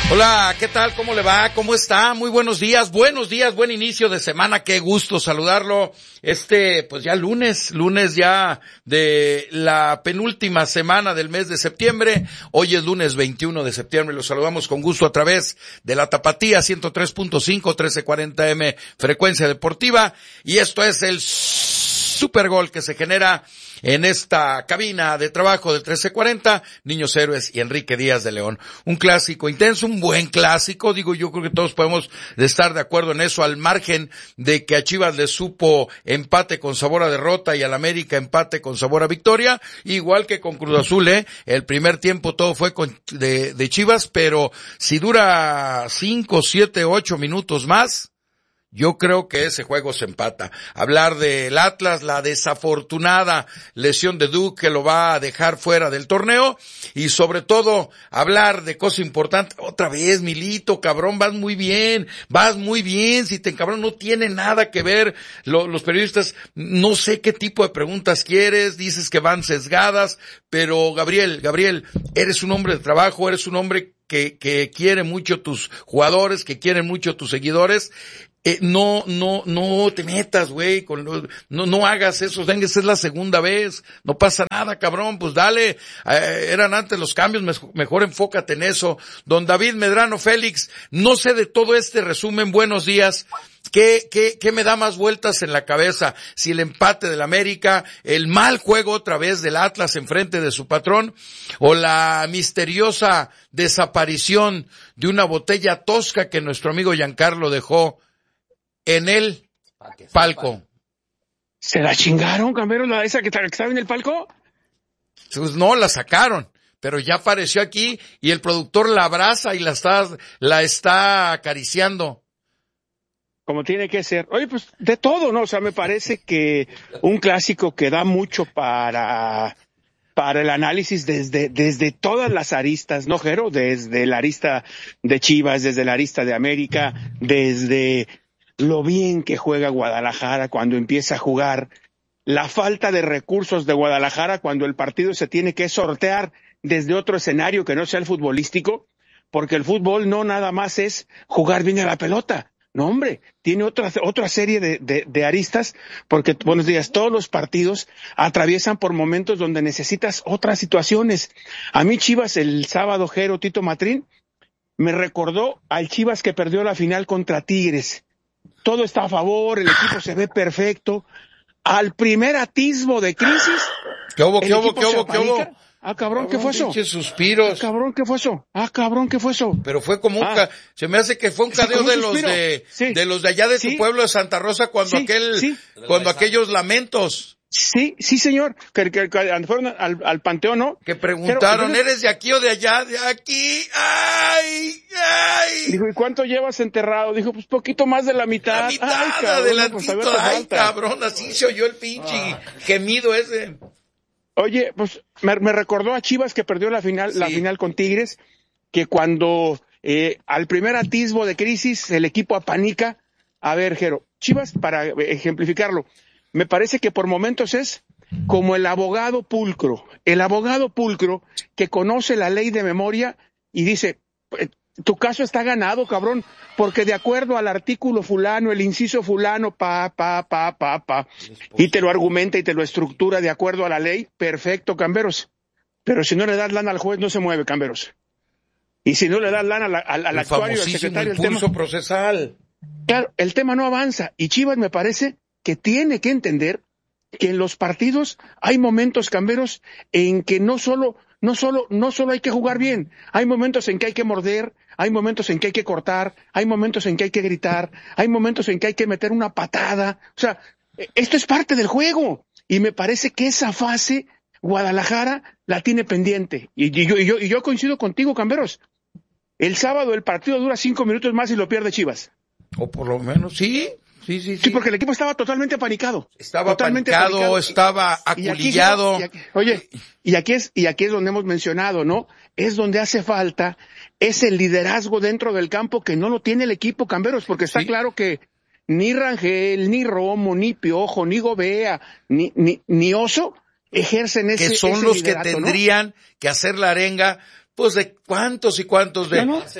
Hola, ¿qué tal? ¿Cómo le va? ¿Cómo está? Muy buenos días, buen inicio de semana, qué gusto saludarlo. Pues ya lunes ya de la penúltima semana del mes de septiembre. Hoy es lunes 21 de septiembre, los saludamos con gusto a través de la Tapatía 103.5, 1340M, frecuencia deportiva. Y esto es el Supergol que se genera en esta cabina de trabajo del 1340, Niños Héroes y Enrique Díaz de León. Un clásico intenso, un buen clásico, digo, yo creo que todos podemos estar de acuerdo en eso, al margen de que a Chivas le supo empate con sabor a derrota y al América empate con sabor a victoria, igual que con Cruz Azul, el primer tiempo todo fue de Chivas, pero si dura 5, 7, 8 minutos más, yo creo que ese juego se empata. Hablar del Atlas, la desafortunada lesión de Duke que lo va a dejar fuera del torneo, y sobre todo hablar de cosas importantes. Otra vez, Milito, cabrón, vas muy bien, si te cabrón, no tiene nada que ver los periodistas, no sé qué tipo de preguntas quieres, dices que van sesgadas, pero Gabriel, eres un hombre de trabajo, eres un hombre que quiere mucho tus jugadores, que quieren mucho tus seguidores. No te metas, güey, no hagas eso, venga, esa es la segunda vez, no pasa nada, cabrón, pues dale, eran antes los cambios, mejor enfócate en eso. Don David Medrano Félix, no sé de todo este resumen, buenos días. ¿Qué me da más vueltas en la cabeza? Si el empate del América, el mal juego otra vez del Atlas en frente de su patrón, o la misteriosa desaparición de una botella tosca que nuestro amigo Giancarlo dejó en el palco. ¿Se la chingaron, Cambero, esa que estaba en el palco? Pues no, la sacaron, pero ya apareció aquí y el productor la abraza y la está acariciando. Como tiene que ser. Oye, pues de todo, ¿no? O sea, me parece que un clásico que da mucho para el análisis desde todas las aristas, ¿no, Jero? Desde la arista de Chivas, desde la arista de América, desde lo bien que juega Guadalajara cuando empieza a jugar, la falta de recursos de Guadalajara cuando el partido se tiene que sortear desde otro escenario que no sea el futbolístico, porque el fútbol no nada más es jugar bien a la pelota. No, hombre, tiene otra serie de aristas, porque, buenos días, todos los partidos atraviesan por momentos donde necesitas otras situaciones. A mí Chivas el sábado, Jero, Tito Matrín, me recordó al Chivas que perdió la final contra Tigres. Todo está a favor, el equipo se ve perfecto. Al primer atisbo de crisis, ¿Qué hubo? Ah, cabrón, ¿qué fue eso? Suspiros. Ah, cabrón, ¿qué fue eso? Pero fue como se me hace que fue un cadeo de los de allá de tu pueblo de Santa Rosa cuando aquellos lamentos. Sí, señor, que fueron al panteón, ¿no? Que preguntaron, ¿eres de aquí o de allá? De aquí, ¡ay! Dijo, ¿y cuánto llevas enterrado? Dijo, pues poquito más de la mitad. La mitad, ay, cabrón, adelantito, pues, cabrón, así se oyó el pinche gemido ese. Oye, pues me recordó a Chivas que perdió la final con Tigres, que cuando al primer atisbo de crisis el equipo apanica. A ver, Jero, Chivas, para ejemplificarlo, me parece que por momentos es como el abogado pulcro que conoce la ley de memoria y dice, tu caso está ganado, cabrón, porque de acuerdo al artículo fulano, el inciso fulano, y te lo argumenta y te lo estructura de acuerdo a la ley, perfecto, Camberos. Pero si no le das lana al juez, no se mueve, Camberos. Y si no le das lana al actuario, al secretario, el impulso procesal. Claro, el tema no avanza. Y Chivas me parece que tiene que entender que en los partidos hay momentos, Camberos, en que no solo hay que jugar bien, hay momentos en que hay que morder, hay momentos en que hay que cortar, hay momentos en que hay que gritar, hay momentos en que hay que meter una patada. O sea, esto es parte del juego. Y me parece que esa fase Guadalajara la tiene pendiente. Y yo coincido contigo, Camberos. El sábado el partido dura 5 minutos más y lo pierde Chivas. O por lo menos, sí. Sí, porque el equipo estaba totalmente apanicado. Estaba aculillado. Y aquí es donde hemos mencionado, ¿no? Es donde hace falta ese liderazgo dentro del campo que no lo tiene el equipo, Camberos, porque está claro que ni Rangel, ni Romo, ni Piojo, ni Gobea, ni Oso ejercen ese que son los liderato, que tendrían que hacer la arenga pues de cuántos y cuántos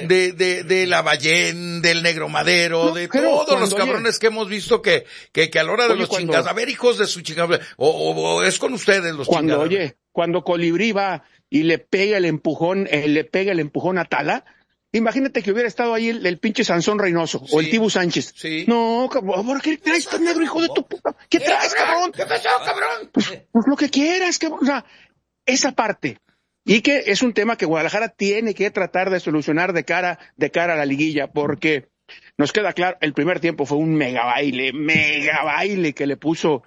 de Lavallén, del Negro Madero, de todos los cabrones que hemos visto que a la hora de los chingados, a ver, hijos de su chingada, o es con ustedes los chingados. Cuando Colibrí va y le pega el empujón a Tala, imagínate que hubiera estado ahí el pinche Sansón Reynoso, o el Tibu Sánchez. Sí. No, cabrón, ¿por qué traes tan negro, hijo de tu puta? ¿Qué traes, cabrón? ¿Qué pasó, cabrón? Pues lo que quieras, cabrón. O sea, esa parte. Y que es un tema que Guadalajara tiene que tratar de solucionar de cara a la liguilla, porque nos queda claro, el primer tiempo fue un mega baile que le puso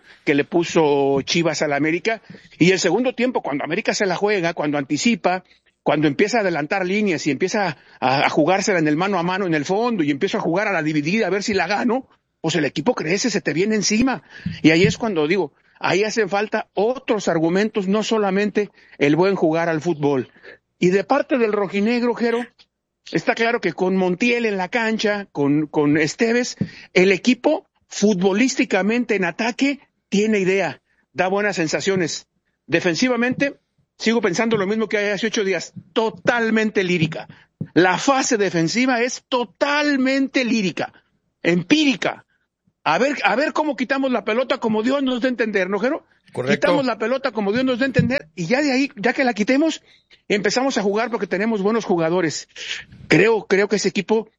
Chivas al América, y el segundo tiempo, cuando América se la juega, cuando anticipa, cuando empieza a adelantar líneas y empieza a jugársela en el mano a mano en el fondo y empieza a jugar a la dividida a ver si la gano, pues el equipo crece, se te viene encima. Y ahí es cuando digo, ahí hacen falta otros argumentos, no solamente el buen jugar al fútbol. Y de parte del rojinegro, Jero, está claro que con Montiel en la cancha, con Esteves, el equipo futbolísticamente en ataque tiene idea, da buenas sensaciones. Defensivamente, sigo pensando lo mismo que hace 8 días, totalmente lírica. La fase defensiva es totalmente lírica, empírica. A ver cómo quitamos la pelota como Dios nos dé a entender, ¿no, Jero? Correcto. Quitamos la pelota como Dios nos dé a entender y ya de ahí, ya que la quitemos, empezamos a jugar porque tenemos buenos jugadores. Creo que ese equipo,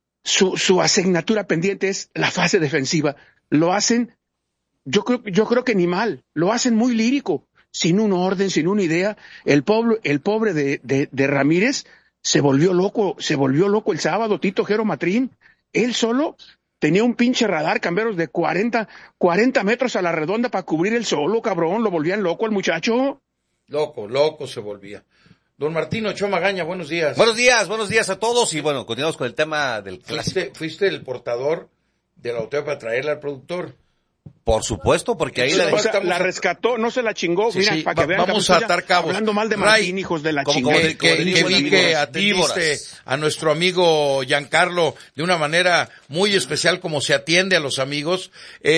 su asignatura pendiente es la fase defensiva. Lo hacen, yo creo que ni mal, lo hacen muy lírico, sin un orden, sin una idea. El pobre de Ramírez se volvió loco el sábado, Tito Jero Matrín. Él solo tenía un pinche radar, camberos de 40 metros a la redonda para cubrir el solo, cabrón, lo volvían loco al muchacho. Loco se volvía. Don Martín Ochoa Magaña, buenos días. Buenos días a todos y bueno, continuamos con el tema del clásico. ¿Fuiste el portador de la botella para traerla al productor? Por supuesto, porque ahí la rescató, no se la chingó. Sí, mira, sí, para que vean, vamos a atar cabos. Hablando mal de Martín, hijos de la chingada. Que vi que atendiste a nuestro amigo Giancarlo de una manera muy especial, como se atiende a los amigos.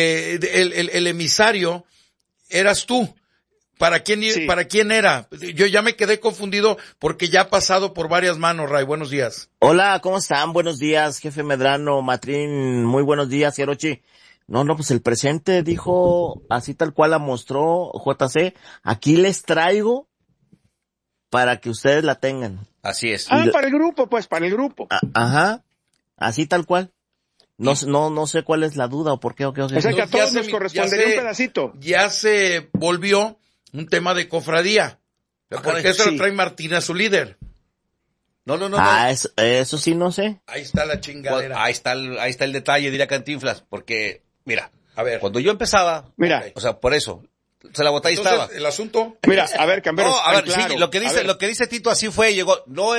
El emisario eras tú. ¿Para quién era? Yo ya me quedé confundido porque ya ha pasado por varias manos, Ray. Buenos días. Hola, ¿cómo están? Buenos días, jefe Medrano, Matrín, muy buenos días, Hirochi. No, pues el presente dijo, así tal cual la mostró JC, aquí les traigo para que ustedes la tengan. Así es. Para el grupo, pues, para el grupo. Ajá, así tal cual. No sé cuál es la duda o por qué. O sea que a todos nos correspondería un pedacito. Ya se volvió un tema de cofradía. Porque eso lo trae Martín a su líder. No. Eso sí no sé. Ahí está la chingadera. Ahí está el detalle, diría Cantinflas, porque, mira, a ver, cuando yo empezaba, mira, o sea, por eso, se la botella estaba. El asunto. Mira, a ver, Camberos. Claro, sí, lo que dice Tito así fue, llegó, no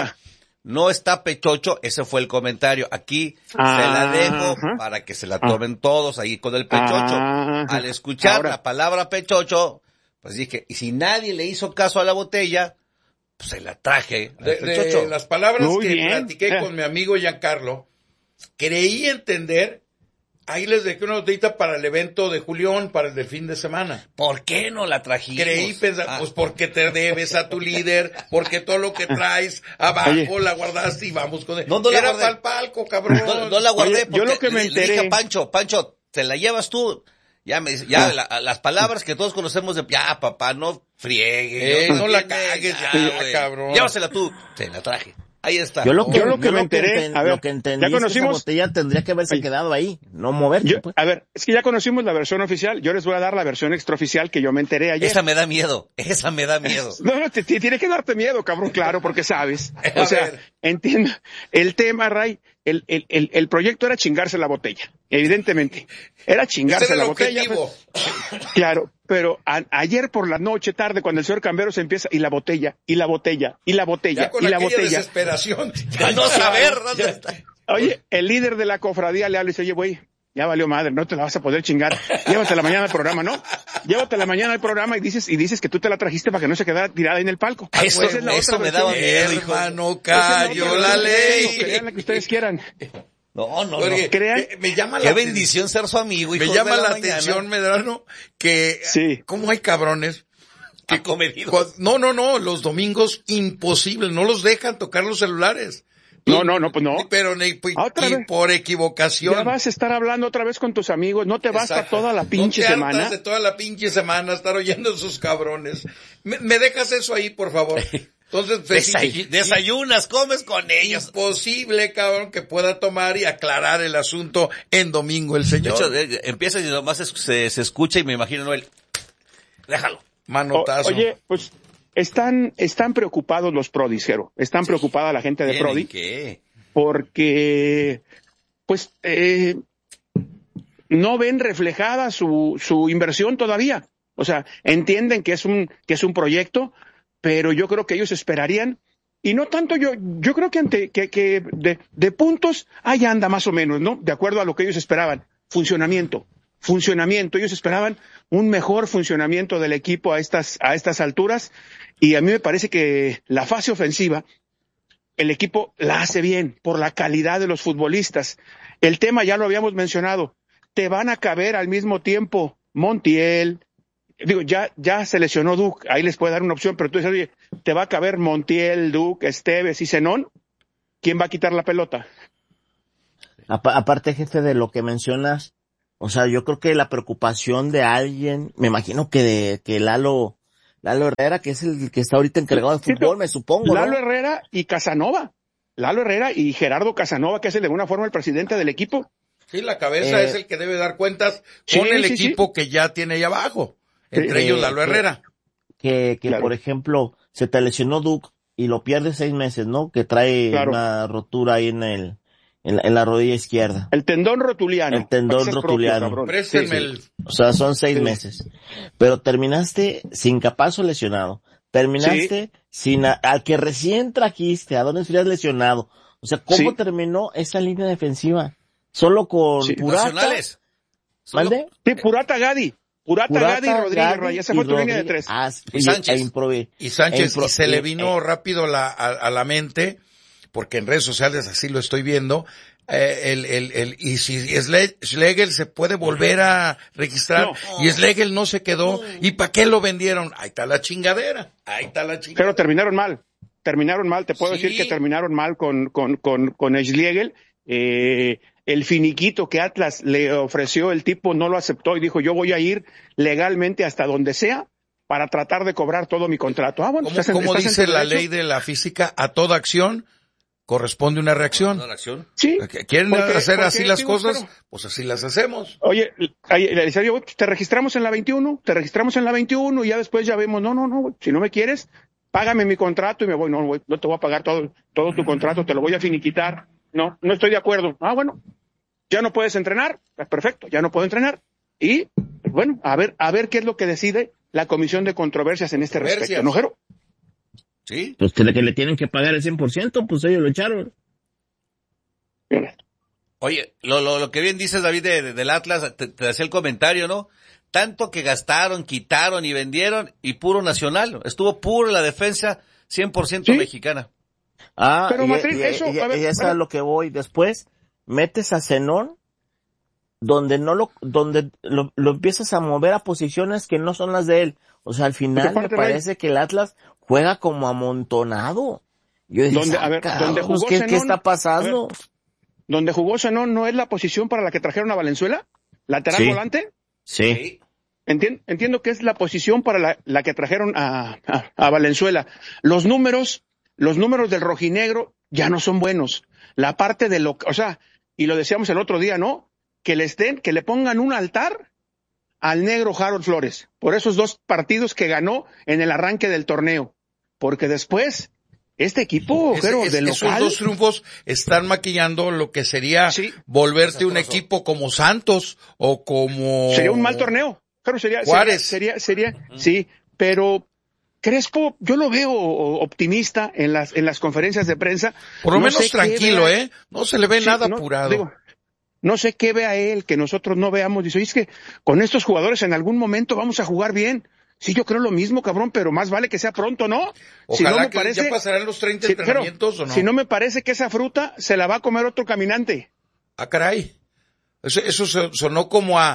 está pechocho, ese fue el comentario. Aquí se la dejo para que se la tomen todos ahí con el pechocho. Al escuchar la palabra pechocho, pues dije, y si nadie le hizo caso a la botella, pues se la traje. De las palabras Muy que bien. platiqué con mi amigo Giancarlo, creí entender, ahí les dejé una botellita para el evento de Julián, para el del fin de semana. ¿Por qué no la trajimos? Creí pensar, pues porque te debes a tu líder, porque todo lo que traes abajo la guardaste y vamos con él. No la Era guardé. para el palco, cabrón. No la guardé. Oye, yo lo que me le dije enteré. a Pancho, te la llevas tú. Las palabras que todos conocemos de, ya papá, no friegue. No la cagues ya, güey. cabrón. Llévasela tú. Te la traje. Ahí está. Yo lo que me enteré, a ver, lo que entendí ya conocimos, es que esa botella tendría que haberse quedado ahí, no moverse. A ver, es que ya conocimos la versión oficial, yo les voy a dar la versión extraoficial que yo me enteré ayer. Esa me da miedo. No, tiene que darte miedo, cabrón, claro, porque sabes. O sea, entiendo. El tema, Ray, el proyecto era chingarse la botella, evidentemente. Era chingarse la botella. Pues, claro, pero ayer por la noche, tarde, cuando el señor Camberos empieza, y la botella, ya con y la aquella botella. desesperación. Ya no saber dónde está. Oye, el líder de la cofradía le habla y dice, oye, güey, ya valió madre, no te la vas a poder chingar. Llévatela mañana al programa, ¿no? Llévatela mañana al programa y dices que tú te la trajiste para que no se quedara tirada en el palco. Eso me daba miedo, hijo. Hermano, cayó la ley. Crean lo que ustedes quieran. No. Oye, crean. me llama Qué bendición ser su amigo, hijo. Me llama la atención, Medrano, que sí. cómo hay cabrones Acomedidos. No, los domingos imposible, no los dejan tocar los celulares. No, pues no. Pero ni por equivocación. Ya vas a estar hablando otra vez con tus amigos, no te basta toda la pinche semana. No te hartas de toda la pinche semana estar oyendo esos cabrones. ¿Me dejas eso ahí, por favor? Entonces, desayunas, comes con ellos. Imposible, cabrón, que pueda tomar y aclarar el asunto en domingo el señor. De hecho, empieza y nomás se escucha y me imagino Noel. Déjalo. Manotazo. Oye, pues están preocupados los Prodis, Jero. Están preocupada la gente de Prodi. ¿Qué? Porque, pues, no ven reflejada su inversión todavía. O sea, entienden que es un proyecto, pero yo creo que ellos esperarían, y no tanto yo creo que de puntos, ahí anda más o menos, ¿no? De acuerdo a lo que ellos esperaban. Funcionamiento. Ellos esperaban un mejor funcionamiento del equipo a estas alturas, y a mí me parece que la fase ofensiva, el equipo la hace bien por la calidad de los futbolistas. El tema ya lo habíamos mencionado, te van a caber al mismo tiempo Montiel, ya se lesionó Duke, ahí les puede dar una opción, pero tú dices, oye, te va a caber Montiel, Duke, Esteves y Zenón, ¿quién va a quitar la pelota? Aparte, jefe, de lo que mencionas, o sea, yo creo que la preocupación de alguien, me imagino que Lalo Herrera, que es el que está ahorita encargado de fútbol, me supongo, Lalo ¿no? Herrera y Casanova. Lalo Herrera y Gerardo Casanova, que es de alguna forma el presidente del equipo. Sí, la cabeza es el que debe dar cuentas con el equipo que ya tiene ahí abajo. Entre ellos Lalo Herrera. Claro. Por ejemplo, se te lesionó Duke y lo pierdes 6 meses, ¿no? Que trae una rotura ahí en la rodilla izquierda. El tendón rotuliano. Préstenme O sea, son 6 meses. Pero terminaste sin Capazo lesionado. Terminaste sin al que recién trajiste, a Adonis Frías lesionado. O sea, ¿cómo terminó esa línea defensiva? Solo con Purata. Nacionales. ¿Mande? Sí, Purata, Gadi y Rodríguez Raya. Esa fue tu línea de 3. Y Sánchez. Y Sánchez, y se le vino rápido a la mente, porque en redes sociales así lo estoy viendo, y si Schlegel se puede volver a registrar, y Schlegel no se quedó, ¿y para qué lo vendieron? Ahí está la chingadera. Pero terminaron mal, te puedo decir que terminaron mal con Schlegel. El finiquito que Atlas le ofreció, el tipo no lo aceptó y dijo, yo voy a ir legalmente hasta donde sea para tratar de cobrar todo mi contrato. Bueno, ¿Cómo dice la ley de la física? A toda acción corresponde una reacción. Sí. ¿Quieren hacer así las cosas? Pues así las hacemos. Oye, te registramos en la 21, y ya después ya vemos, no, si no me quieres, págame mi contrato y me voy. No te voy a pagar todo tu contrato, te lo voy a finiquitar. No estoy de acuerdo. Bueno, ya no puedes entrenar, perfecto, ya no puedo entrenar. Y, bueno, a ver qué es lo que decide la Comisión de Controversias en este respecto, ¿no, Jero? Sí. Pues que le tienen que pagar el 100%, pues ellos lo echaron. Oye, lo que bien dices, David, del Atlas, te hacía el comentario, ¿no? Tanto que gastaron, quitaron y vendieron, y puro nacional. Estuvo puro la defensa, 100% mexicana. Pero Matrín, ya es a lo que voy. Después metes a Zenón, donde lo empiezas a mover a posiciones que no son las de él. O sea, al final me parece que el Atlas juega como amontonado. Yo decía, ¿dónde jugó ¿qué Zenón? está pasando? ¿Donde jugó Zenón no es la posición para la que trajeron a Valenzuela? ¿Lateral volante? Sí. Entiendo que es la posición para la que trajeron a Valenzuela. Los números del rojinegro ya no son buenos. La parte de y lo decíamos el otro día, ¿no? Que le pongan un altar al negro Harold Flores por esos 2 partidos que ganó en el arranque del torneo. Porque después, este equipo, de local. Esos 2 triunfos están maquillando lo que sería volverte un equipo como Santos o como... Sería un mal torneo. Claro, Juárez. Sería, sí, pero Crespo, yo lo veo optimista en las conferencias de prensa. Por lo menos tranquilo, no se le ve nada apurado. No sé qué vea él que nosotros no veamos. Dice, oye, es que con estos jugadores en algún momento vamos a jugar bien. Sí, yo creo lo mismo, cabrón, pero más vale que sea pronto, ¿no? Ojalá ya pasarán los 30 entrenamientos, ¿o no? Si no me parece que esa fruta se la va a comer otro caminante. Ah, caray. Eso sonó como a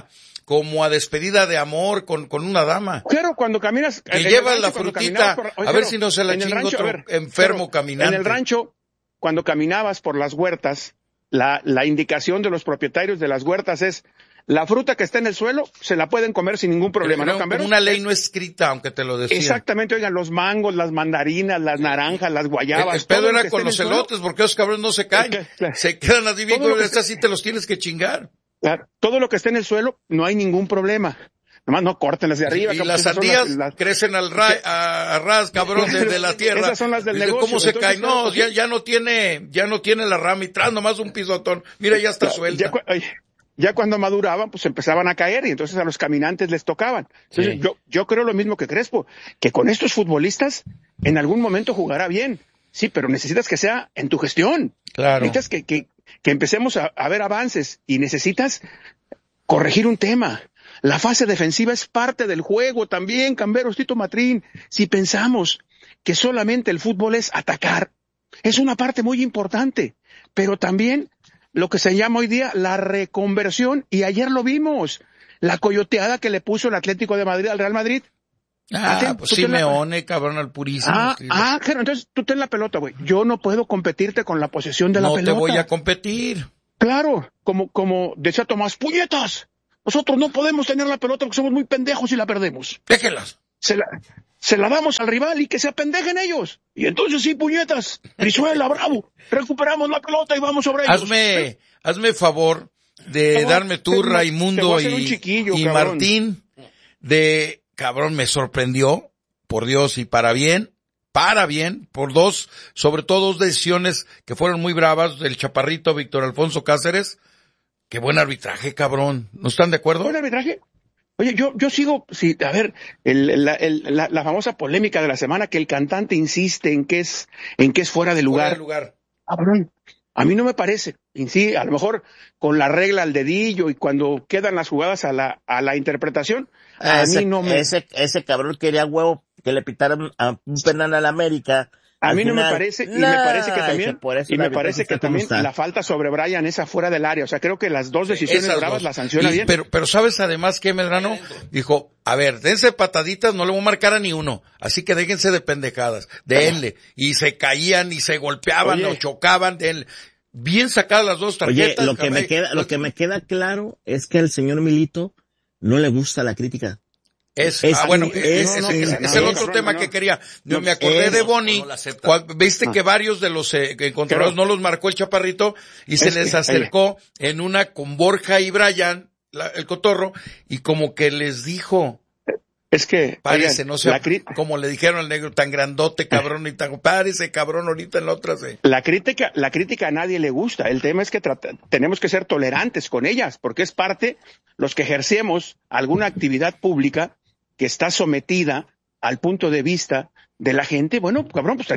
como a despedida de amor con una dama. Claro, cuando caminas... Que llevas la frutita, a ver si no se la chinga otro enfermo caminante. En el rancho, cuando caminabas por las huertas, la indicación de los propietarios de las huertas es: la fruta que está en el suelo se la pueden comer sin ningún problema, ¿no, Cambero? Como una ley no escrita, aunque te lo decían. Exactamente, oigan, los mangos, las mandarinas, las naranjas, las guayabas. El pedo era con los elotes, porque esos cabrones no se caen. Se quedan así bien, así te los tienes que chingar. Claro, todo lo que esté en el suelo, no hay ningún problema. Nomás no córtenlas de arriba. Y las sandías crecen a ras, cabrón, desde la tierra. Esas son las del negocio. ¿Cómo se caen? No, ya no tiene la rama y tras nomás un pisotón. Mira, ya está suelta. Ya cuando maduraban, pues empezaban a caer y entonces a los caminantes les tocaban. Entonces yo creo lo mismo que Crespo, que con estos futbolistas en algún momento jugará bien. Sí, pero necesitas que sea en tu gestión. Claro. Necesitas que empecemos a ver avances y necesitas corregir un tema. La fase defensiva es parte del juego también, Camberos, Tito Matrín. Si pensamos que solamente el fútbol es atacar, es una parte muy importante, pero también lo que se llama hoy día la reconversión, y ayer lo vimos, la coyoteada que le puso el Atlético de Madrid al Real Madrid. Pues Simeone, cabrón, al purísimo. Claro, entonces tú ten la pelota, güey. Yo no puedo competirte con la posesión de la pelota. No te voy a competir. Claro, como decía Tomás, puñetas. Nosotros no podemos tener la pelota porque somos muy pendejos y la perdemos. Déjenlas. Se la damos al rival y que se apendejen ellos. Y entonces sí, puñetas, Brizuela, bravo, recuperamos la pelota y vamos sobre ellos. Hazme favor de darme tú, Raimundo y Martín, cabrón, me sorprendió, por Dios, y para bien, por sobre todo dos decisiones que fueron muy bravas, del chaparrito Víctor Alfonso Cáceres. Qué buen arbitraje, cabrón. ¿No están de acuerdo? ¿Buen arbitraje? Oye, yo sigo, sí, a ver, la famosa polémica de la semana, que el cantante insiste en que es fuera de lugar. Cabrón, a mí no me parece. Y sí, a lo mejor con la regla al dedillo y cuando quedan las jugadas a la interpretación, mí no me... Ese cabrón quería huevo que le pitaran a un penal al América. A mí no me parece, y me parece que también la falta sobre Brian es afuera del área. O sea, creo que las dos decisiones bravas las sanciona bien. Pero ¿sabes además qué, Medrano? Dijo, a ver, dense pataditas, no le voy a marcar a ni uno. Así que déjense de pendejadas, denle. Y se caían y se golpeaban o chocaban, denle. Bien sacadas las dos tarjetas. Oye, lo que me queda claro es que al señor Milito no le gusta la crítica. Es el otro tema que quería. Me acordé de Boni, viste que varios de los controlados no los marcó el chaparrito y se les acercó en una con Borja y Brian, el cotorro, y como que les dijo, es que párese, no sé, como le dijeron al negro, tan grandote, cabrón, y tan, párese, cabrón, ahorita en la otra se. La crítica a nadie le gusta. El tema es que tenemos que ser tolerantes con ellas, porque es parte, los que ejercemos alguna actividad pública que está sometida al punto de vista de la gente, bueno, cabrón, pues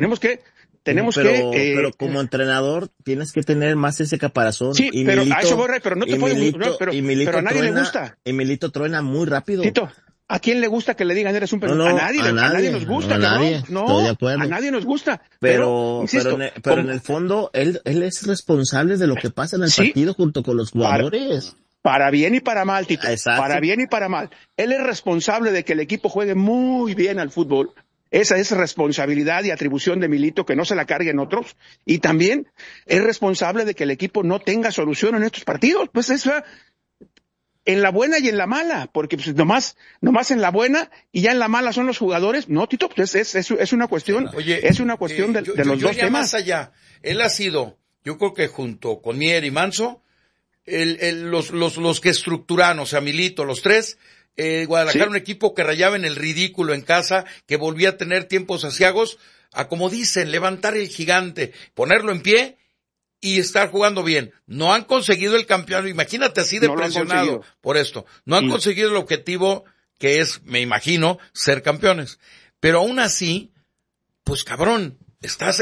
pero como entrenador tienes que tener más ese caparazón. Sí, y pero Milito, a eso voy, pero no te puedo, pero a nadie le gusta. Y Milito truena muy rápido. Tito, ¿a quién le gusta que le digan eres un pendejo? A nadie nos gusta, a nadie, no, estoy de acuerdo. A nadie nos gusta. Pero en el fondo, él es responsable de lo que pasa en el partido junto con los jugadores. Para bien y para mal, Tito. Exacto. Para bien y para mal. Él es responsable de que el equipo juegue muy bien al fútbol. Esa es responsabilidad y atribución de Milito, que no se la carguen otros. Y también es responsable de que el equipo no tenga solución en estos partidos. Pues eso, en la buena y en la mala. Porque pues nomás en la buena y ya en la mala son los jugadores. No, Tito, pues es una cuestión. Oye, es una cuestión de los dos temas. Más allá. Él ha sido, yo creo que junto con Mier y Manso, los que estructuran, o sea, Milito, los tres, Guadalajara, sí. Un equipo que rayaba en el ridículo en casa, que volvía a tener tiempos aciagos, a como dicen, levantar el gigante, ponerlo en pie y estar jugando bien. No han conseguido el campeonato, imagínate así de presionado por esto. No han conseguido el objetivo que es, me imagino, ser campeones. Pero aún así, pues cabrón, estás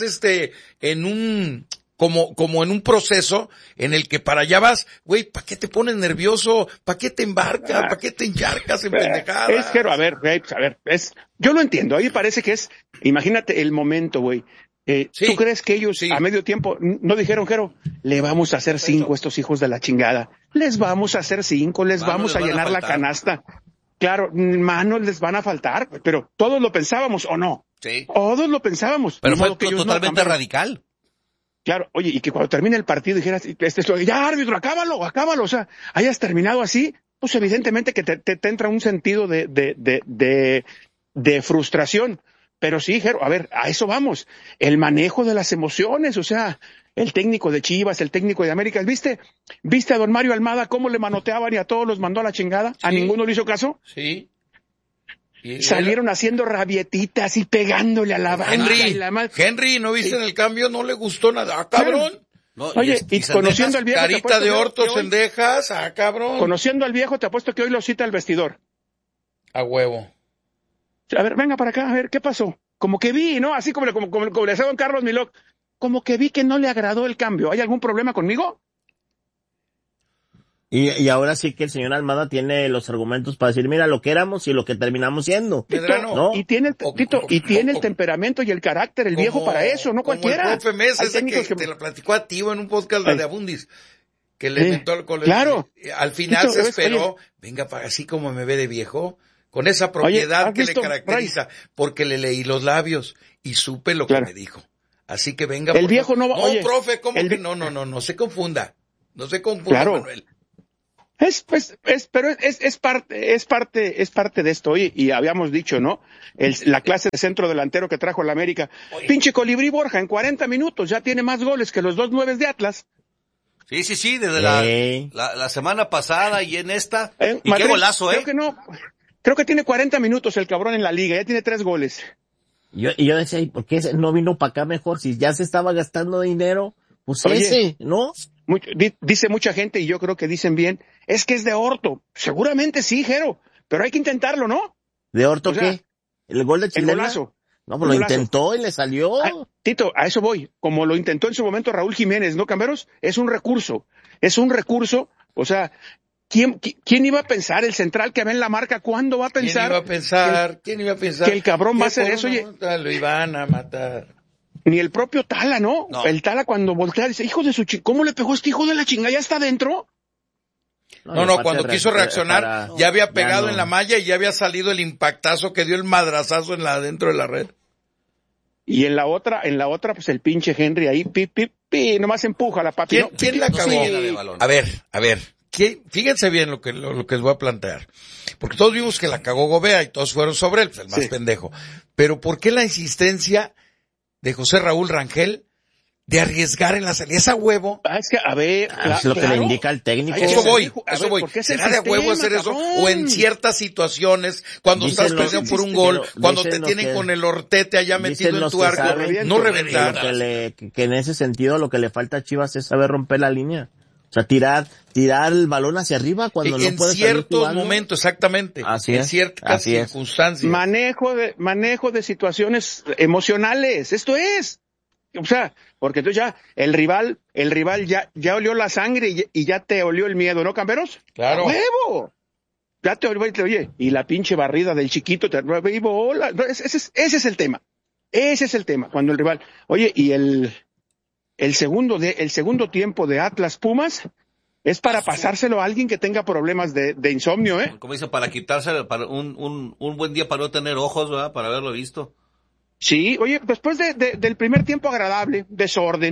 en un, como en un proceso en el que para allá vas, güey, ¿para qué te pones nervioso? ¿Para qué te embarcas? ¿Para qué te encharcas en pendejadas? Yo lo entiendo, a mí parece que imagínate el momento, güey. ¿Tú crees que ellos a medio tiempo no dijeron, Jero, le vamos a hacer 5 a estos hijos de la chingada? Les vamos a hacer 5, les vamos a llenar la canasta. Claro, manos les van a faltar, pero todos lo pensábamos, ¿o no? Sí. Todos lo pensábamos. Pero fue totalmente radical. Claro, oye, y que cuando termine el partido dijeras, ya árbitro, acábalo, o sea, hayas terminado así, pues evidentemente que te entra un sentido de frustración. Pero sí, Jero, a ver, a eso vamos. El manejo de las emociones, o sea, el técnico de Chivas, el técnico de América, ¿viste a don Mario Almada cómo le manoteaban y a todos los mandó a la chingada? ¿A ninguno le hizo caso? Sí. Salieron haciendo rabietitas y pegándole a la banda. Henry, ¿no viste en el cambio? No le gustó nada. ¡Ah, cabrón! No, oye, y conociendo al viejo... Carita de orto, Cendejas, ¡ah, cabrón! Conociendo al viejo, te apuesto que hoy lo cita al vestidor. A huevo. A ver, venga para acá, a ver, ¿qué pasó? Como que vi, ¿no? Así como le decía don Carlos Milok, como que vi que no le agradó el cambio. ¿Hay algún problema conmigo? Y ahora sí que el señor Almada tiene los argumentos para decir, mira, lo que éramos y lo que terminamos siendo. ¿No? Y tiene el temperamento y el carácter, el viejo para eso, no cualquiera. Como el profe Mesa, ese que te lo platicó a ti en un podcast de Abundis, que le inventó al colegio. Claro. Al final se esperó, venga, así como me ve de viejo, con esa propiedad que le caracteriza, porque le leí los labios y supe lo que me dijo. Así que venga. El viejo no va, no, profe, ¿cómo que no se confunda. No se confunda, claro. Manuel. Pero es parte de esto, y habíamos dicho, ¿no? La clase de centro delantero que trajo la América. Pinche Colibrí Borja, en 40 minutos ya tiene más goles que los 2 9 de Atlas. Sí, desde la semana pasada y en esta. Y Madrid, qué golazo, Creo que tiene 40 minutos el cabrón en la liga, ya tiene 3 goles. Yo decía, ¿y por qué no vino para acá mejor? Si ya se estaba gastando dinero, pues ¿no? Dice mucha gente, y yo creo que dicen bien, es que es de orto. Seguramente sí, Jero, pero hay que intentarlo, ¿no? ¿De orto qué? ¿El gol de Chilena? El golazo. No, pues lo intentó y le salió. Tito, a eso voy. Como lo intentó en su momento Raúl Jiménez, ¿no, Camberos? Es un recurso, o sea, ¿quién iba a pensar? El central que ve en la marca, ¿cuándo va a pensar? ¿Quién iba a pensar? Que el cabrón va a hacer eso, oye. Lo iban a matar. Ni el propio Tala, ¿no? El Tala cuando voltea dice, hijo de su ¿cómo le pegó este hijo de la chinga? ¿Ya está dentro? No, cuando quiso reaccionar, ya había pegado en la malla y ya había salido el impactazo que dio el madrazazo dentro de la red. Y en la otra, pues el pinche Henry ahí, nomás empuja la papi. ¿Quién la cagó? A ver. Fíjense bien lo que les voy a plantear. Porque todos vimos que la cagó Gobea y todos fueron sobre él, pues el más pendejo. Pero ¿por qué la insistencia de José Raúl Rangel de arriesgar en la salida? ¿Es a huevo? Es que, a ver, es lo que le indica el técnico. Eso voy. ¿Será de huevo hacer eso? O en ciertas situaciones, cuando estás perdiendo por un gol, cuando te tienen con el hortete allá metido en tu arco, no reventar. Que en ese sentido lo que le falta a Chivas es saber romper la línea. O sea, tirar el balón hacia arriba cuando no puede salir jugando. En ciertos momentos, exactamente. En ciertas circunstancias. Manejo de situaciones emocionales. Esto es. O sea, porque entonces ya el rival ya olió la sangre y ya te olió el miedo, ¿no, Camperos? Claro. ¡Huevo! Ya te oye, y la pinche barrida del chiquito te bola. No, ese es el tema. Ese es el tema. Cuando el rival, oye, y el segundo tiempo de Atlas Pumas es para pasárselo a alguien que tenga problemas de insomnio, ¿eh? Como dice, para quitárselo, para un buen día para no tener ojos, ¿verdad? Para haberlo visto. Sí, oye, después del primer tiempo agradable, desorden,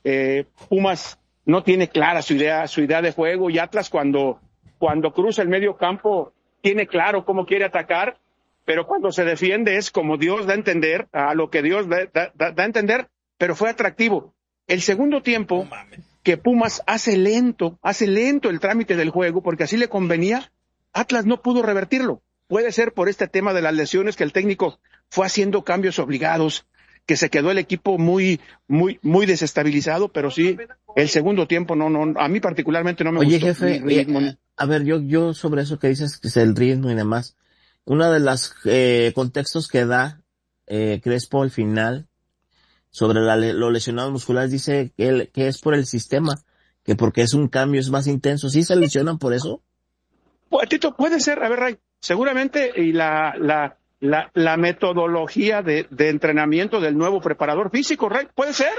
Pumas no tiene clara su idea de juego, y Atlas cuando cruza el medio campo tiene claro cómo quiere atacar, pero cuando se defiende es como Dios da a entender, a lo que Dios da a entender, pero fue atractivo. El segundo tiempo, que Pumas hace lento el trámite del juego, porque así le convenía, Atlas no pudo revertirlo. Puede ser por este tema de las lesiones, que el técnico fue haciendo cambios obligados, que se quedó el equipo muy desestabilizado, pero sí, el segundo tiempo no, a mí particularmente no me gustó. Oye, jefe, a ver, yo sobre eso que dices, que es el ritmo y demás, una de las contextos que da Crespo al final sobre los lesionados musculares, dice que es por el sistema, que porque es un cambio, es más intenso. ¿Sí se lesionan por eso? Pues, Tito, puede ser, a ver, Ray, seguramente, y la la metodología de entrenamiento del nuevo preparador físico, Rey. ¿Puede ser?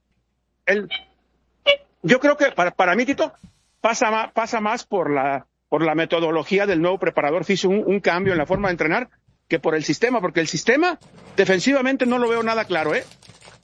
Yo creo que para mí, Tito, pasa más por la metodología del nuevo preparador físico, un cambio en la forma de entrenar, que por el sistema, porque el sistema defensivamente no lo veo nada claro, ¿eh?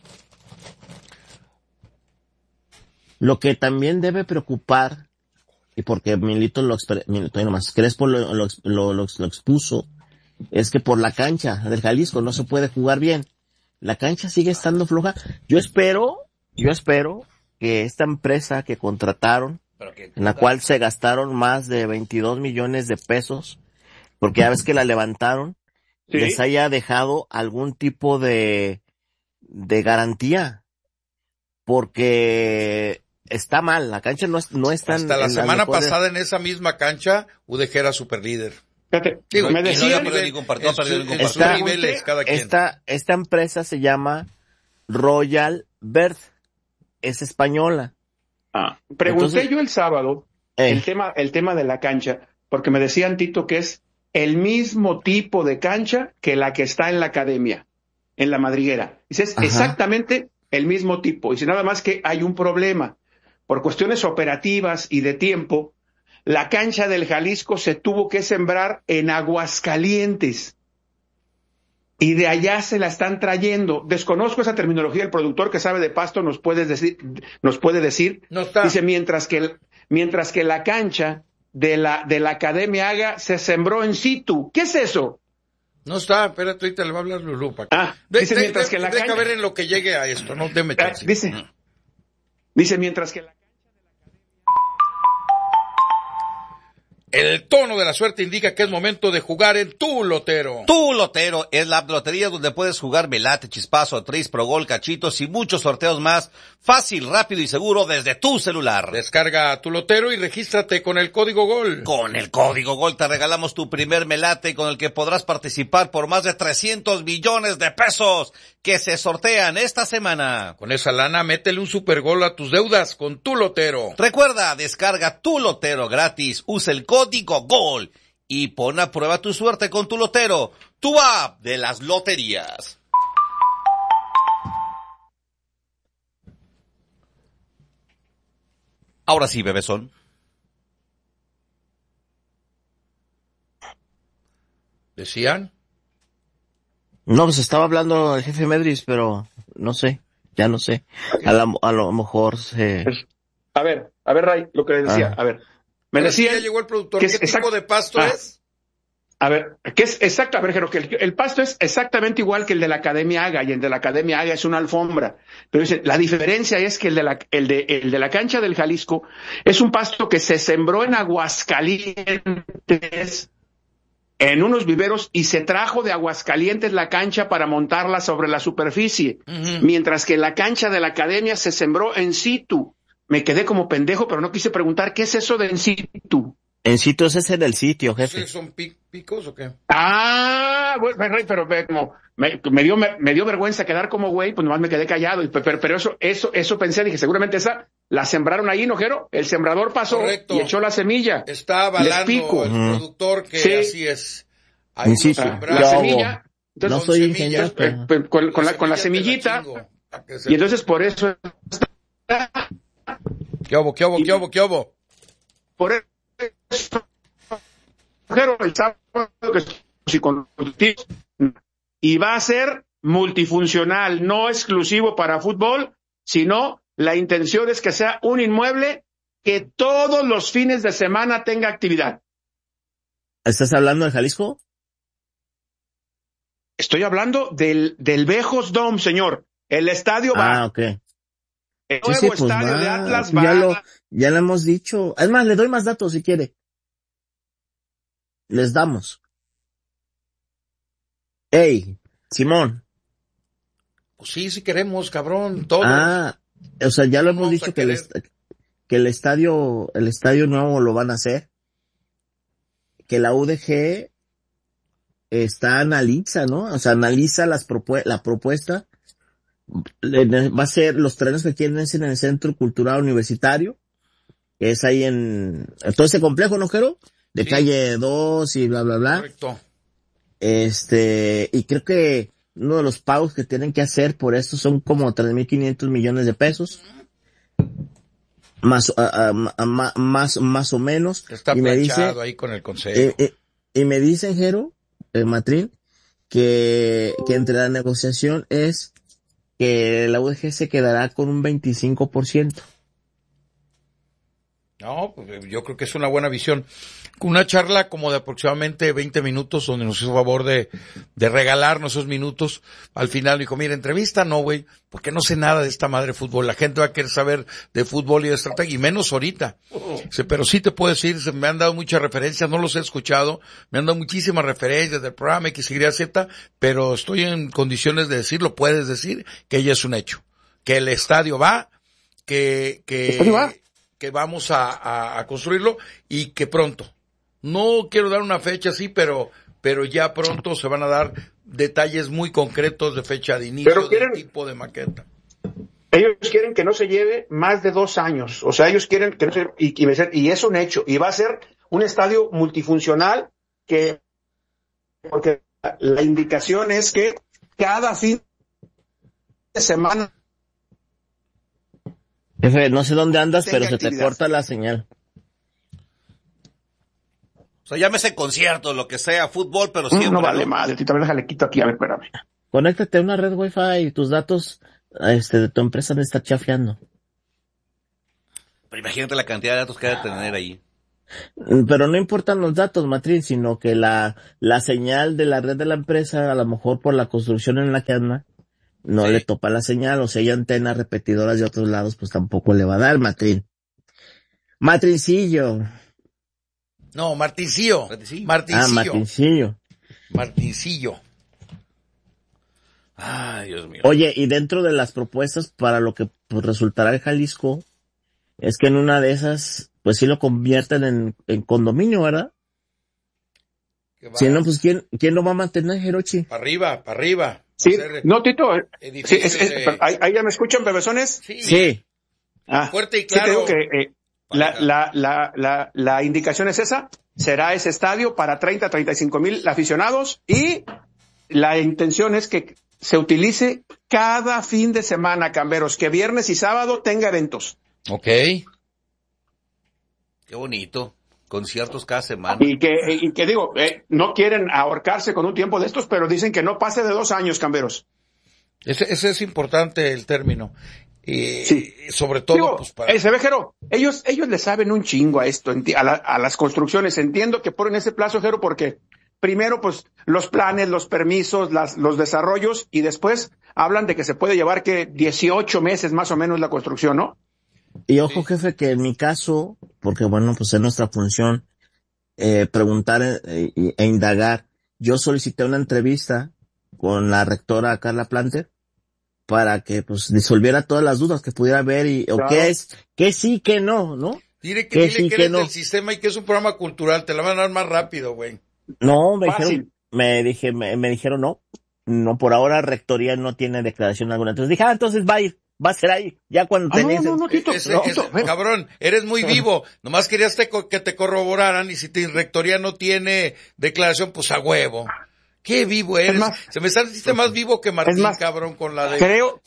Lo que también debe preocupar, y porque Milito Crespo lo expuso, es que por la cancha del Jalisco no se puede jugar bien. La cancha sigue estando floja. Yo espero que esta empresa que contrataron, en la cual se gastaron más de 22 millones de pesos, porque ya ves que la levantaron, ¿sí?, les haya dejado algún tipo de garantía, porque está mal, la cancha no es tan... Hasta la semana pasada en esa misma cancha, UDG era superlíder. Digo, me decían, esta empresa se llama Royal Bird, es española. Pregunté yo el sábado el tema de la cancha, porque me decían, Tito, que es el mismo tipo de cancha que la que está en la academia, en la Madriguera. Dices, exactamente el mismo tipo. Y si nada más que hay un problema, por cuestiones operativas y de tiempo, la cancha del Jalisco se tuvo que sembrar en Aguascalientes. Y de allá se la están trayendo. Desconozco esa terminología, el productor que sabe de pasto nos puede decir. No está. Dice, mientras que la cancha de la Academia Haga se sembró in situ. ¿Qué es eso? No está, espérate, ahorita le va a hablar Lulú. Dice, mientras que la cancha... Deja ver en lo que llegue a esto, no te metas. Dice, mientras que la... El tono de la suerte indica que es momento de jugar en Tu Lotero. Tu Lotero es la lotería donde puedes jugar Velate, Chispazo, Tris, Progol, Cachitos y muchos sorteos más. Fácil, rápido y seguro desde tu celular. Descarga Tu Lotero y regístrate con el código GOL. Con el código GOL te regalamos tu primer melate con el que podrás participar por más de 300 millones de pesos que se sortean esta semana. Con esa lana, métele un super gol a tus deudas con Tu Lotero. Recuerda, descarga Tu Lotero gratis, usa el código GOL y pon a prueba tu suerte con Tu Lotero, tu app de las loterías. Ahora sí, bebezón. ¿Decían? No, pues estaba hablando el jefe Medris, pero no sé, ya no sé. A lo mejor se... A ver, Ray, lo que le decía, a ver. Me decía... Ya llegó el productor, ¿qué tipo de pasto es? A ver, ¿qué es exacto? A ver, creo que el pasto es exactamente igual que el de la Academia Haga, y el de la Academia Haga es una alfombra. Pero dice, la diferencia es que el de la cancha del Jalisco es un pasto que se sembró en Aguascalientes, en unos viveros, y se trajo de Aguascalientes la cancha para montarla sobre la superficie. Mientras que la cancha de la Academia se sembró en situ. Me quedé como pendejo, pero no quise preguntar, ¿qué es eso de en situ? En situ es en el sitio, jefe. ¿Son picos o qué? Bueno, pero como me dio vergüenza quedar como güey, pues nomás me quedé callado. Pero eso pensé, dije, seguramente esa la sembraron ahí, ¿no, Jero? El sembrador pasó. Correcto. Y echó la semilla. Está avalando el productor que así es. Ahí la semilla. Entonces, no soy ingeniero. Con la semillita. Y entonces por eso... ¿Qué hubo? Por eso, el sábado y va a ser multifuncional, no exclusivo para fútbol, sino la intención es que sea un inmueble que todos los fines de semana tenga actividad. ¿Estás hablando de Jalisco? Estoy hablando del Vejos Dome, señor. El estadio va. Ok. El nuevo estadio de Atlas va. Ya lo hemos dicho. Es más, le doy más datos si quiere. Les damos. Ey, Simón. Pues sí queremos, cabrón, todos. O sea, ya lo hemos dicho que el estadio nuevo lo van a hacer. Que la UDG analiza, ¿no? O sea, analiza la propuesta. Va a ser los trenes que quieren es en el Centro Cultural Universitario, que es ahí en todo ese complejo, ¿no, Jero? De calle 2 y bla, bla, bla. Correcto. Y creo que uno de los pagos que tienen que hacer por esto son como 3,500 millones de pesos. Más o menos. Está y planchado ahí con el consejo. Y me dicen, Jero, Matrín, que entre la negociación es que la UDG se quedará con un 25%. No, pues yo creo que es una buena visión. Una charla como de aproximadamente 20 minutos, donde nos hizo favor de regalarnos esos minutos. Al final dijo, mira, entrevista no, güey, porque no sé nada de esta madre de fútbol. La gente va a querer saber de fútbol y de estrategia, y menos ahorita. Pero sí te puedo decir, me han dado muchas referencias, no los he escuchado, me han dado muchísimas referencias del programa X, Y, Z, pero estoy en condiciones de decirlo, puedes decir que ya es un hecho. Que el estadio va, que vamos a construirlo y que pronto. No quiero dar una fecha así, pero ya pronto se van a dar detalles muy concretos de fecha de inicio, de tipo de maqueta. Ellos quieren que no se lleve más de 2 años. O sea, ellos quieren que no se y es un hecho. Y va a ser un estadio multifuncional porque la indicación es que cada fin de semana. Jefe, no sé dónde andas, pero se te corta la señal. O sea, llámese concierto, lo que sea, fútbol, pero siempre. No vale madre, Tito, a ver, déjale quito aquí, a ver, espérame. Conéctate a una red Wi-Fi y tus datos, de tu empresa han de estar chafeando. Pero imagínate la cantidad de datos que ha de tener ahí. Pero no importan los datos, Matrín, sino que la señal de la red de la empresa, a lo mejor por la construcción en la que anda, no le topa la señal, o sea, hay antenas repetidoras de otros lados, pues tampoco le va a dar, Matrín. Matrincillo. No, Martincillo. Martincillo. Ay, Dios mío. Oye, y dentro de las propuestas para lo que pues, resultará el Jalisco, es que en una de esas, pues sí lo convierten en condominio, ¿verdad? Si no, pues ¿quién lo va a mantener, Hirochi? Para arriba. Sí, no, Tito. Sí, ¿ahí ya me escuchan, bebesones? Sí. Fuerte y claro. Sí, te digo que la indicación es esa. Será ese estadio para 35,000 aficionados y la intención es que se utilice cada fin de semana, Camberos, que viernes y sábado tenga eventos. Ok. Qué bonito. Conciertos cada semana. Y que digo, no quieren ahorcarse con un tiempo de estos, pero dicen que no pase de 2 años, Camberos. Ese es importante el término. Sí. Sobre todo, digo, pues para... Jero, ellos le saben un chingo a esto, a las construcciones. Entiendo que ponen ese plazo, Jero, porque primero, pues, los planes, los permisos, los desarrollos, y después hablan de que se puede llevar 18 meses más o menos la construcción, ¿no? Y ojo, jefe, que en mi caso, porque bueno, pues es nuestra función, preguntar e indagar. Yo solicité una entrevista con la rectora Carla Planter para que pues disolviera todas las dudas que pudiera haber o qué es, que sí, que no, ¿no? Dile que eres del sistema y que es un programa cultural, te la van a dar más rápido, güey. No, me dijeron no, por ahora rectoría no tiene declaración alguna. Entonces dije, entonces va a ser ahí, ya cuando tenés... Tito, cabrón, eres muy vivo, nomás querías que te corroboraran y si tu rectoría no tiene declaración, pues a huevo. Qué vivo eres. Se me sentiste más vivo que Martín, cabrón, con la de... Creo,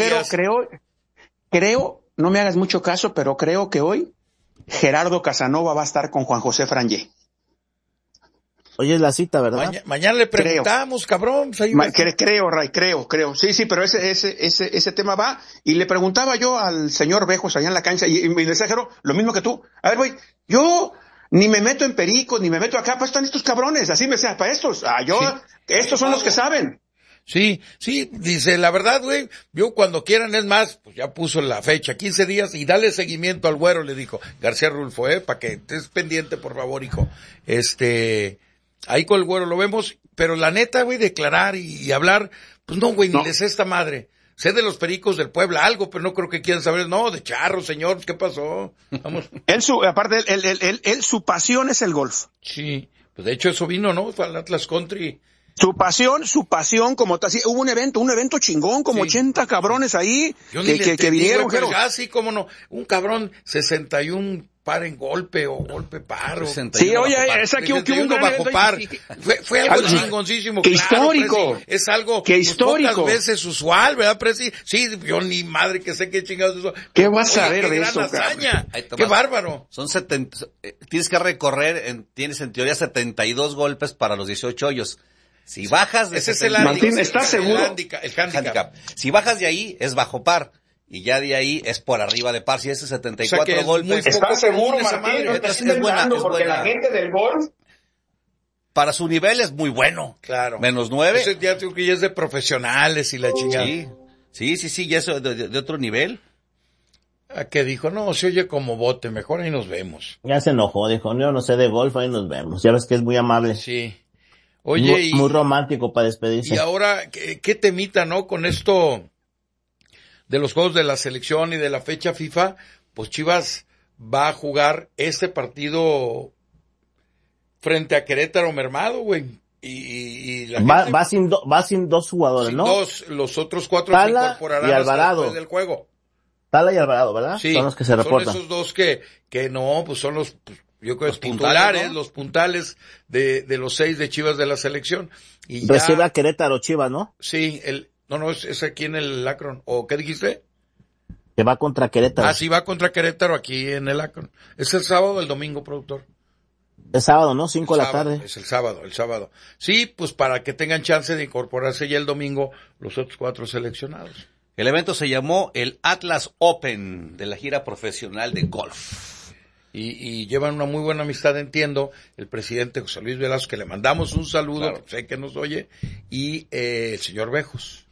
no me hagas mucho caso, pero creo que hoy Gerardo Casanova va a estar con Juan José Frangé. Hoy es la cita, ¿verdad? Mañana le preguntamos, cabrón. Creo, Ray, creo. Sí, pero ese tema va. Y le preguntaba yo al señor Bejos allá en la cancha, y me decía, Jero, lo mismo que tú. A ver, güey, yo ni me meto en pericos, ni me meto acá, pues están estos cabrones, así me decían, para estos. Estos son los que saben. Sí, dice, la verdad, güey, yo cuando quieran, es más, pues ya puso la fecha, 15 días, y dale seguimiento al güero, le dijo García Rulfo, para que estés pendiente, por favor, hijo. Ahí con el güero lo vemos, pero la neta, güey, declarar y hablar, pues no, güey, ni les sé esta madre. Sé de los Pericos del Puebla algo, pero no creo que quieran saber, no, de Charro, señor, ¿qué pasó? Vamos. Aparte, su pasión es el golf. Sí, pues de hecho eso vino, ¿no? Fue al Atlas Country. Su pasión, como tal, sí, hubo un evento chingón, como 80 cabrones ahí, que vinieron, pero ya sí, cómo no, un cabrón, 61 par en golpe o golpe par. Sí, oye, es aquí un bajo par. Fue algo chingoncísimo. Qué histórico. Presi, es algo que histórico. Pocas veces usual, ¿verdad, Presi? Sí, yo ni madre que sé qué chingados eso. ¿Qué vas a ver de gran eso? Hazaña. Qué bárbaro. Son 70, tienes que recorrer, tienes en teoría 72 golpes para los 18 hoyos. Si bajas de ese es el handicap. Martín, ¿estás seguro? El handicap. Si bajas de ahí, es bajo par. Y ya de ahí es por arriba de par. Si es 74 o sea golpes. ¿Estás seguro, Martín? No estás inventando, porque la gente del golf... Para su nivel es muy bueno. Claro. -9. Ese ya creo que ya es de profesionales y la chingada. Sí, ya es de otro nivel. ¿A qué dijo? No, se oye como bote, mejor ahí nos vemos. Ya se enojó, dijo, yo no sé de golf, ahí nos vemos. Ya ves que es muy amable. Sí. Oye, muy romántico para despedirse. Y ahora, ¿qué temita, no? Con esto de los juegos de la selección y de la fecha FIFA, pues Chivas va a jugar este partido frente a Querétaro mermado, güey. Y la gente, va sin dos jugadores, sin ¿no? Los otros 4 Tala se incorporarán y Alvarado. después del juego. Tala y Alvarado, ¿verdad? Sí, son los que se reportan. Son esos dos que no, pues son los, yo creo, los titulares, puntales, ¿no? los puntales de los 6 de Chivas de la selección. Y recibe a Querétaro Chivas, ¿no? Sí, es aquí en el Akron. ¿O qué dijiste? Que va contra Querétaro. Ah, sí, va contra Querétaro aquí en el Akron. ¿Es el sábado o el domingo, productor? Es sábado, ¿no? 5 de la tarde. Es el sábado. Sí, pues para que tengan chance de incorporarse ya el domingo los otros 4 seleccionados. El evento se llamó el Atlas Open de la gira profesional de golf. Y llevan una muy buena amistad, entiendo, el presidente José Luis Velasco, que le mandamos un saludo, claro. Sé que nos oye, y el señor Bejos.